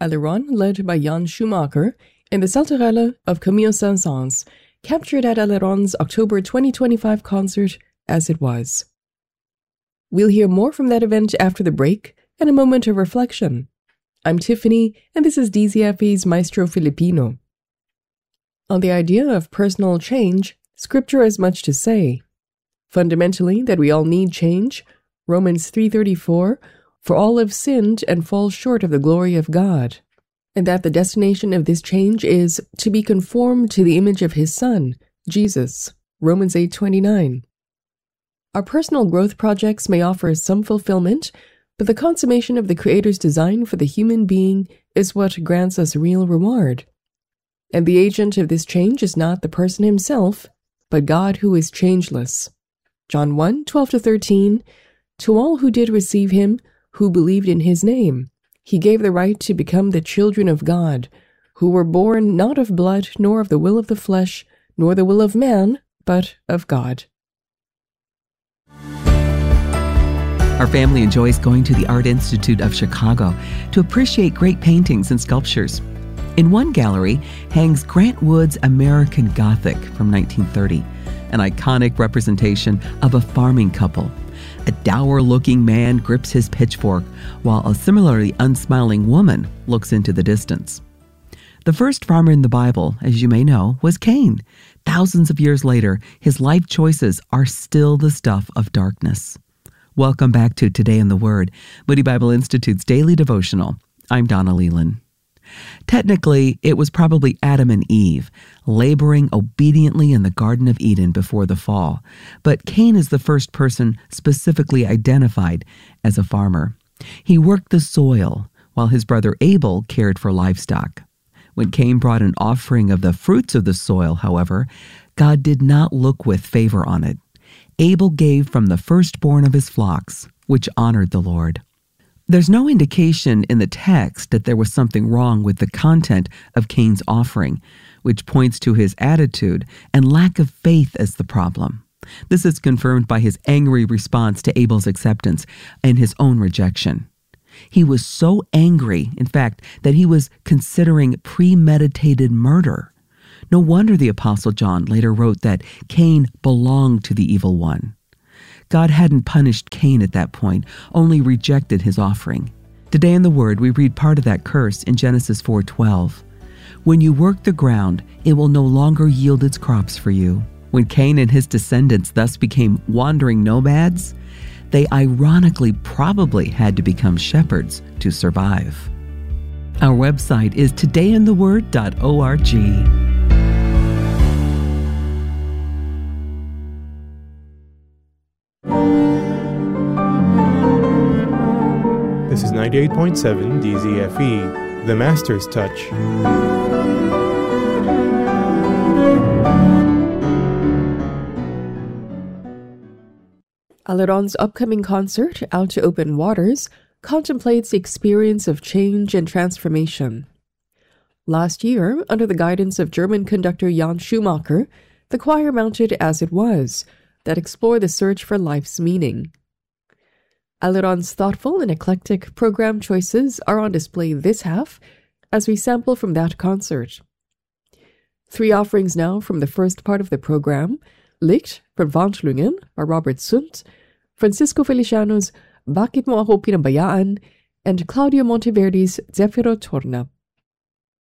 Aileron, led by Jan Schumacher, and the Saltarella of Camille Saint-Saëns, captured at Aileron's October 2025 concert, As It Was. We'll hear more from that event after the break and a moment of reflection. I'm Tiffany, and this is DZFE's Maestro Filipino. On the idea of personal change, Scripture has much to say. Fundamentally, that we all need change. Romans 3:34, for all have sinned and fall short of the glory of God, and that the destination of this change is to be conformed to the image of His Son, Jesus. Romans 8:29. Our personal growth projects may offer some fulfillment, but the consummation of the Creator's design for the human being is what grants us real reward. And the agent of this change is not the person himself, but God who is changeless. John 1:12-13, to all who did receive Him, who believed in His name, He gave the right to become the children of God, who were born not of blood, nor of the will of the flesh, nor the will of man, but of God. Our family enjoys going to the Art Institute of Chicago to appreciate great paintings and sculptures. In one gallery hangs Grant Wood's American Gothic from 1930, an iconic representation of a farming couple. A dour-looking man grips his pitchfork, while a similarly unsmiling woman looks into the distance. The first farmer in the Bible, as you may know, was Cain. Thousands of years later, his life choices are still the stuff of darkness. Welcome back to Today in the Word, Moody Bible Institute's daily devotional. I'm Donna Leland. Technically, it was probably Adam and Eve, laboring obediently in the Garden of Eden before the fall, but Cain is the first person specifically identified as a farmer. He worked the soil, while his brother Abel cared for livestock. When Cain brought an offering of the fruits of the soil, however, God did not look with favor on it. Abel gave from the firstborn of his flocks, which honored the Lord. There's no indication in the text that there was something wrong with the content of Cain's offering, which points to his attitude and lack of faith as the problem. This is confirmed by his angry response to Abel's acceptance and his own rejection. He was so angry, in fact, that he was considering premeditated murder. No wonder the Apostle John later wrote that Cain belonged to the evil one. God hadn't punished Cain at that point, only rejected his offering. Today in the Word, we read part of that curse in Genesis 4:12. When you work the ground, it will no longer yield its crops for you. When Cain and his descendants thus became wandering nomads, they ironically probably had to become shepherds to survive. Our website is todayintheword.org. This is 98.7 DZFE, The Master's Touch. Aileron's upcoming concert, Out to Open Waters, contemplates the experience of change and transformation. Last year, under the guidance of German conductor Jan Schumacher, the choir mounted As It Was, that explore the search for life's meaning. Aileron's thoughtful and eclectic program choices are on display this half as we sample from that concert. 3 offerings now from the first part of the program: Licht from Wandlungen by Robert Sundt, Francisco Feliciano's Bakit Mo Ako Pinabayaan, and Claudio Monteverdi's Zefiro Torna.